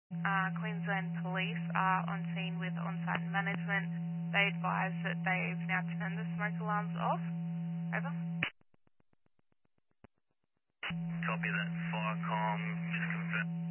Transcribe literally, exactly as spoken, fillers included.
Uh, Queensland Police are on scene with on-site management. They advise that they've now turned the smoke alarms off. Over. Copy that. Firecom, just confirm.